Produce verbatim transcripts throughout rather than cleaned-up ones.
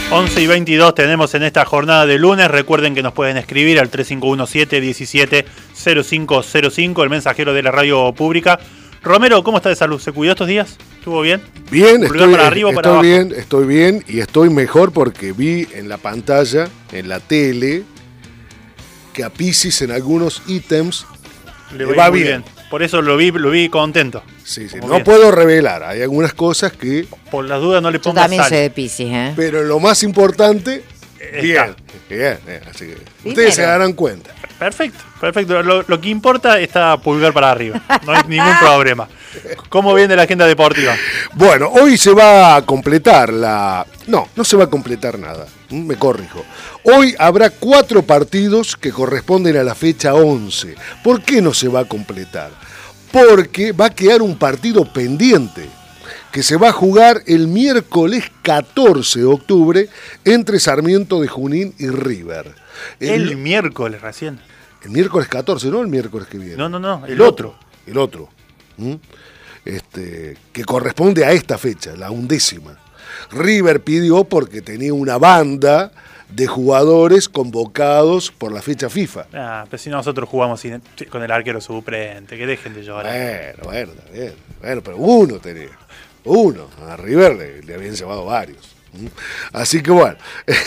once y veintidós tenemos en esta jornada de lunes. Recuerden que nos pueden escribir al tres cinco uno siete, diecisiete, cero cinco cero cinco, el mensajero de la radio pública. Romero, ¿cómo está de salud? ¿Se cuidó estos días? ¿Estuvo bien? Bien, estoy, para arriba, estoy para abajo? bien, estoy bien y estoy mejor porque vi en la pantalla, en la tele, que a Piscis en algunos ítems Le le va, va muy bien. bien. Por eso lo vi, lo vi contento. Sí, sí. Como No bien. puedo revelar, hay algunas cosas que... Por las dudas no le Yo pongas también sal. soy de Piscis, ¿eh? Pero lo más importante, Está. bien, bien, bien, así que ustedes Primero. se darán cuenta. Perfecto, perfecto. Lo, lo que importa está pulgar para arriba. No hay ningún problema. ¿Cómo viene la agenda deportiva? Bueno, hoy se va a completar la... No, no se va a completar nada, me corrijo. Hoy habrá cuatro partidos que corresponden a la fecha once. ¿Por qué no se va a completar? Porque va a quedar un partido pendiente que se va a jugar el miércoles catorce de octubre entre Sarmiento de Junín y River. El, el miércoles recién. El miércoles catorce, no el miércoles que viene. No, no, no, el, el otro. otro. El otro. ¿Mm? Este, que corresponde a esta fecha, la undécima. River pidió porque tenía una banda de jugadores convocados por la fecha FIFA. Ah, pero si nosotros jugamos sin, con el arquero suplente, que dejen de llorar. Bueno, bueno, está bien. Bueno, pero uno tenía. Uno. A River le, le habían llevado varios. Así que bueno,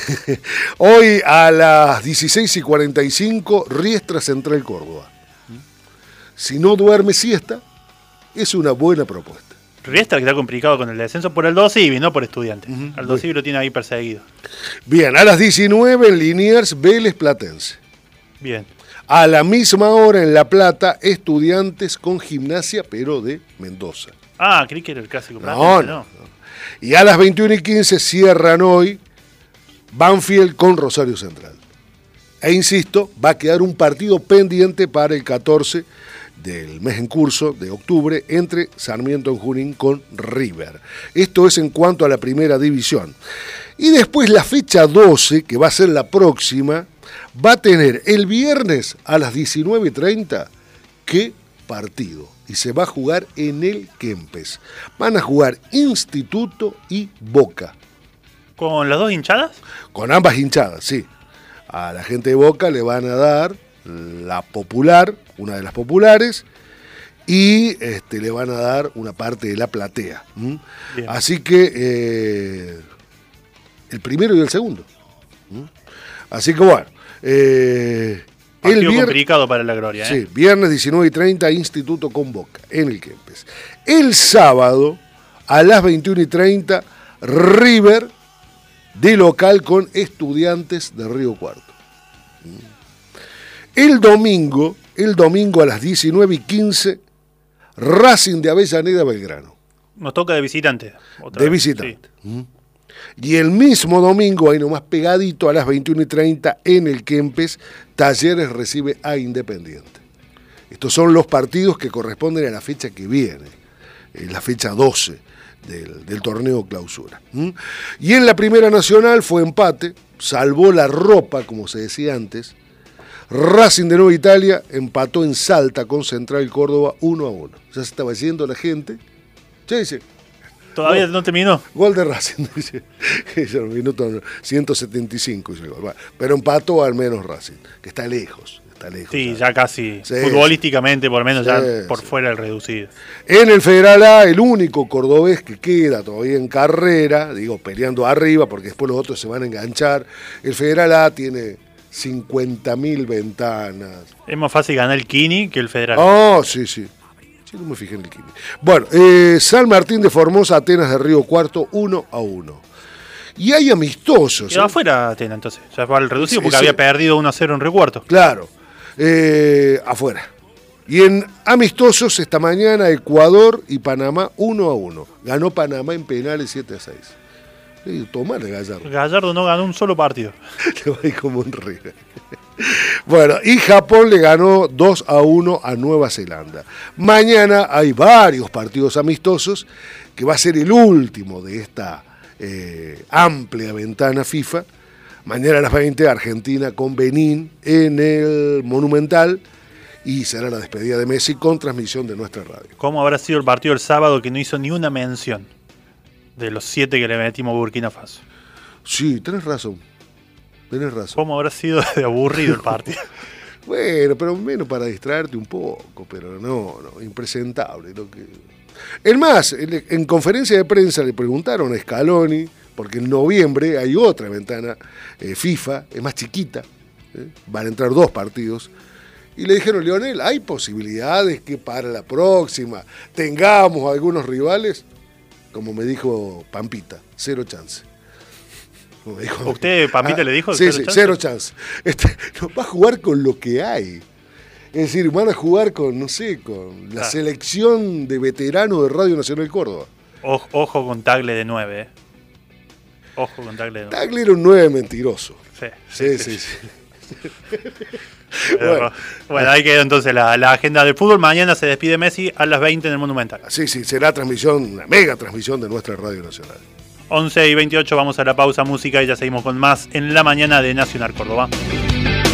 hoy a las dieciséis y cuarenta y cinco, Riestra Central Córdoba. Si no duerme siesta, es una buena propuesta. Riestra que está complicado con el descenso por el dos Civi, no por Estudiantes. Uh-huh. Al dos Civi lo tiene ahí perseguido. Bien, a las diecinueve en Liniers, Vélez Platense. Bien. A la misma hora en La Plata, Estudiantes con Gimnasia, pero de Mendoza. Ah, creí que era el clásico Platense, no, no, no. Y a las veintiuna y quince cierran hoy Banfield con Rosario Central. E insisto, va a quedar un partido pendiente para el catorce del mes en curso de octubre entre Sarmiento en Junín con River. Esto es en cuanto a la primera división. Y después la fecha doce, que va a ser la próxima, va a tener el viernes a las diecinueve y treinta, ¿qué partido? Y se va a jugar en el Kempes. Van a jugar Instituto y Boca. ¿Con las dos hinchadas? Con ambas hinchadas, sí. A la gente de Boca le van a dar la popular, una de las populares, y este, le van a dar una parte de la platea. ¿Mm? Así que eh, el primero y el segundo. ¿Mm? Así que bueno. Eh, Partido el vier... complicado para la Gloria. Sí, ¿eh? viernes diecinueve y treinta, Instituto con Boca, en el Kempes. El sábado, a las veintiuna y treinta, River de local con Estudiantes de Río Cuarto. El domingo, el domingo a las diecinueve y quince, Racing de Avellaneda Belgrano. Nos toca de visitante. Otra de vez. visitante. Sí. Y el mismo domingo, ahí nomás pegadito a las veintiuna y treinta, en el Kempes, Talleres recibe a Independiente. Estos son los partidos que corresponden a la fecha que viene, la fecha doce del, del torneo clausura. ¿Mm? Y en la Primera Nacional fue empate, salvó la ropa, como se decía antes. Racing de Nueva Italia empató en Salta con Central Córdoba uno a uno. Ya se estaba yendo la gente. Ya dice... Todavía no, no terminó. Gol de Racing, dice. El minuto ciento setenta y cinco. Bueno, pero empató al menos Racing, que está lejos. Está lejos sí, ya, ya casi. Sí, futbolísticamente, por lo menos, sí, ya por sí. fuera del reducido. En el Federal A, el único cordobés que queda todavía en carrera, digo, peleando arriba, porque después los otros se van a enganchar. El Federal A tiene cincuenta mil ventanas. Es más fácil ganar el Kini que el Federal. Oh, sí, sí. Sí, no me fijé en el Kini. Bueno, eh, San Martín de Formosa, Atenas de Río Cuarto, uno a uno. Y hay amistosos. Quedó ¿eh? afuera Atenas, entonces. Ya fue al reducido Sí, porque sí. había perdido uno a cero en Río Cuarto. Claro. Eh, afuera. Y en amistosos esta mañana, Ecuador y Panamá, uno a uno. Ganó Panamá en penales siete a seis. Eh, tomale, Gallardo. Gallardo no ganó un solo partido. Le va a ir como un River. Bueno, y Japón le ganó dos a uno a Nueva Zelanda. Mañana hay varios partidos amistosos, que va a ser el último de esta eh, amplia ventana FIFA. Mañana a las veinte, Argentina con Benín en el Monumental, y será la despedida de Messi con transmisión de nuestra radio. ¿Cómo habrá sido el partido el sábado que no hizo ni una mención de los siete que le metimos a Burkina Faso? Sí, tenés razón. Tenés razón. ¿Cómo habrá sido de aburrido el partido? Bueno, pero menos para distraerte un poco, pero no, no, impresentable. Lo que... Es más, en, en conferencia de prensa le preguntaron a Scaloni, porque en noviembre hay otra ventana eh, FIFA, es más chiquita, ¿eh? Van a entrar dos partidos, y le dijeron, Lionel, ¿hay posibilidades que para la próxima tengamos algunos rivales? Como me dijo Pampita, cero chance. Dijo, ¿Usted, Pampita, ah, le dijo? Sí, cero sí, chance? cero chance. Este, no, va a jugar con lo que hay. Es decir, van a jugar con, no sé, con la ah. selección de veteranos de Radio Nacional Córdoba. Ojo, ojo con Tagle de nueve. Eh. Ojo con Tagle de nueve. Tagle era un nueve mentiroso. Sí, sí, sí. sí, sí. Pero, bueno, bueno, ahí quedó entonces la, la agenda del fútbol. Mañana se despide Messi a las veinte en el Monumental. Sí, sí, será transmisión, una mega transmisión de nuestra Radio Nacional. once y veintiocho, vamos a la pausa música y ya seguimos con más en la mañana de Nacional Córdoba.